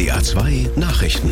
NDR 2 Nachrichten.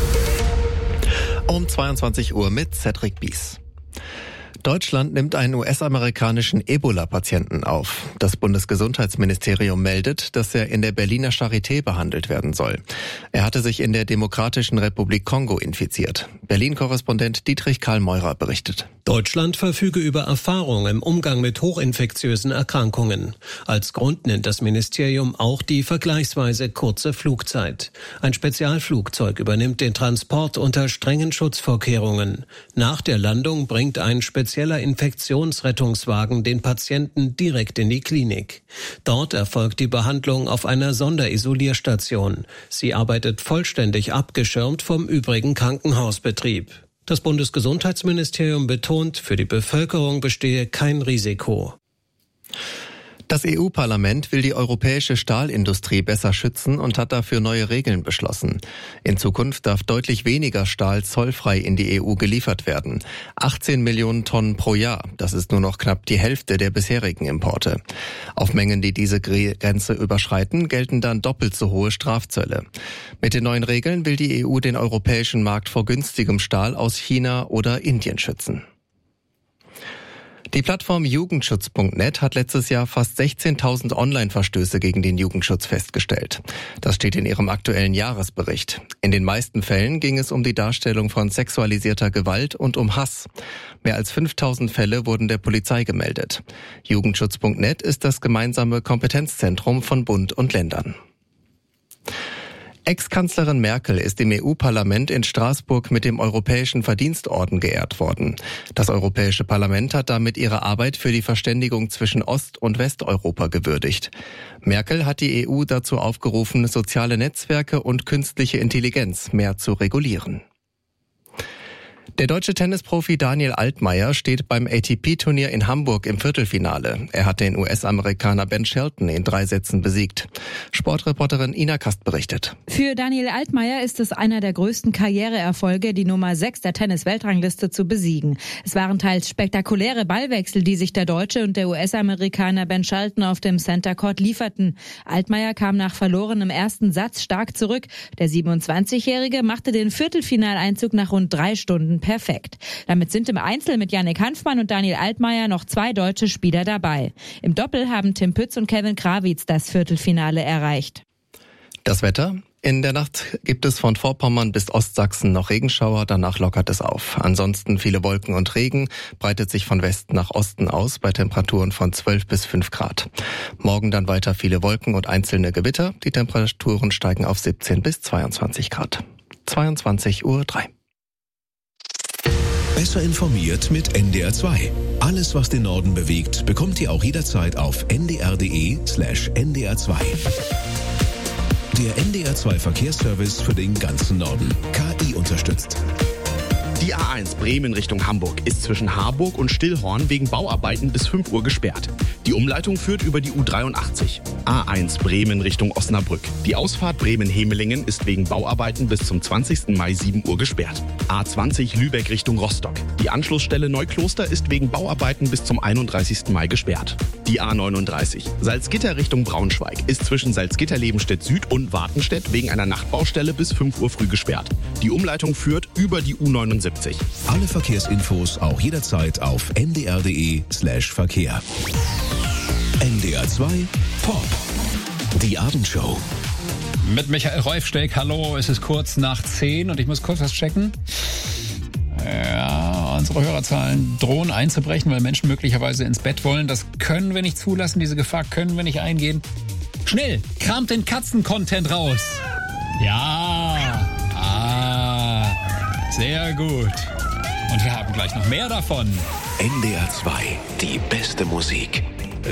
Um 22 Uhr mit Cedric Bies. Deutschland nimmt einen US-amerikanischen Ebola-Patienten auf. Das Bundesgesundheitsministerium meldet, dass er in der Berliner Charité behandelt werden soll. Er hatte sich in der Demokratischen Republik Kongo infiziert. Berlin-Korrespondent Dietrich Karl Meurer berichtet. Deutschland verfüge über Erfahrung im Umgang mit hochinfektiösen Erkrankungen. Als Grund nennt das Ministerium auch die vergleichsweise kurze Flugzeit. Ein Spezialflugzeug übernimmt den Transport unter strengen Schutzvorkehrungen. Nach der Landung bringt ein spezieller Infektionsrettungswagen den Patienten direkt in die Klinik. Dort erfolgt die Behandlung auf einer Sonderisolierstation. Sie arbeitet vollständig abgeschirmt vom übrigen Krankenhausbetrieb. Das Bundesgesundheitsministerium betont, für die Bevölkerung bestehe kein Risiko. Das EU-Parlament will die europäische Stahlindustrie besser schützen und hat dafür neue Regeln beschlossen. In Zukunft darf deutlich weniger Stahl zollfrei in die EU geliefert werden. 18 Millionen Tonnen pro Jahr. Das ist nur noch knapp die Hälfte der bisherigen Importe. Auf Mengen, die diese Grenze überschreiten, gelten dann doppelt so hohe Strafzölle. Mit den neuen Regeln will die EU den europäischen Markt vor günstigem Stahl aus China oder Indien schützen. Die Plattform Jugendschutz.net hat letztes Jahr fast 16.000 Online-Verstöße gegen den Jugendschutz festgestellt. Das steht in ihrem aktuellen Jahresbericht. In den meisten Fällen ging es um die Darstellung von sexualisierter Gewalt und um Hass. Mehr als 5.000 Fälle wurden der Polizei gemeldet. Jugendschutz.net ist das gemeinsame Kompetenzzentrum von Bund und Ländern. Ex-Kanzlerin Merkel ist im EU-Parlament in Straßburg mit dem Europäischen Verdienstorden geehrt worden. Das Europäische Parlament hat damit ihre Arbeit für die Verständigung zwischen Ost- und Westeuropa gewürdigt. Merkel hat die EU dazu aufgerufen, soziale Netzwerke und künstliche Intelligenz mehr zu regulieren. Der deutsche Tennisprofi Daniel Altmaier steht beim ATP-Turnier in Hamburg im Viertelfinale. Er hat den US-Amerikaner Ben Shelton in 3 Sätzen besiegt. Sportreporterin Ina Kast berichtet. Für Daniel Altmaier ist es einer der größten Karriereerfolge, die Nummer 6 der Tennis-Weltrangliste zu besiegen. Es waren teils spektakuläre Ballwechsel, die sich der Deutsche und der US-Amerikaner Ben Shelton auf dem Center Court lieferten. Altmaier kam nach verlorenem ersten Satz stark zurück. Der 27-Jährige machte den Viertelfinaleinzug nach rund 3 Stunden perfekt. Damit sind im Einzel mit Yannick Hanfmann und Daniel Altmaier noch 2 deutsche Spieler dabei. Im Doppel haben Tim Pütz und Kevin Krawitz das Viertelfinale erreicht. Das Wetter? In der Nacht gibt es von Vorpommern bis Ostsachsen noch Regenschauer, danach lockert es auf. Ansonsten viele Wolken und Regen, breitet sich von Westen nach Osten aus bei Temperaturen von 12 bis 5 Grad. Morgen dann weiter viele Wolken und einzelne Gewitter. Die Temperaturen steigen auf 17 bis 22 Grad. 22:03 Uhr. Besser informiert mit NDR 2. Alles, was den Norden bewegt, bekommt ihr auch jederzeit auf ndr.de/ndr2. Der NDR 2 Verkehrsservice für den ganzen Norden. KI unterstützt. Die A1 Bremen Richtung Hamburg ist zwischen Harburg und Stillhorn wegen Bauarbeiten bis 5 Uhr gesperrt. Die Umleitung führt über die U83. A1 Bremen Richtung Osnabrück. Die Ausfahrt Bremen-Hemelingen ist wegen Bauarbeiten bis zum 20. Mai 7 Uhr gesperrt. A20 Lübeck Richtung Rostock. Die Anschlussstelle Neukloster ist wegen Bauarbeiten bis zum 31. Mai gesperrt. Die A39 Salzgitter Richtung Braunschweig ist zwischen Salzgitter-Lebenstedt Süd und Wartenstedt wegen einer Nachtbaustelle bis 5 Uhr früh gesperrt. Die Umleitung führt über die U79. Alle Verkehrsinfos auch jederzeit auf ndr.de/Verkehr. NDR 2 Pop. Die Abendshow. Mit Michael Reufsteck. Hallo, es ist kurz nach 10 und ich muss kurz was checken. Ja, unsere Hörerzahlen drohen einzubrechen, weil Menschen möglicherweise ins Bett wollen. Das können wir nicht zulassen, diese Gefahr können wir nicht eingehen. Schnell, kramt den Katzen-Content raus. Ja, sehr gut. Und wir haben gleich noch mehr davon. NDR 2, die beste Musik.